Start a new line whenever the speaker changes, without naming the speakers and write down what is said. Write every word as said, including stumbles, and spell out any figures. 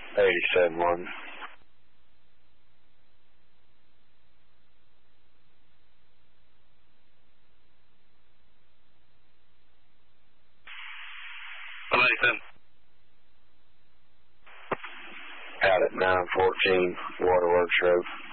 eighty-seven one.
eighty-seven.
Out at nine fourteen Waterworks Road.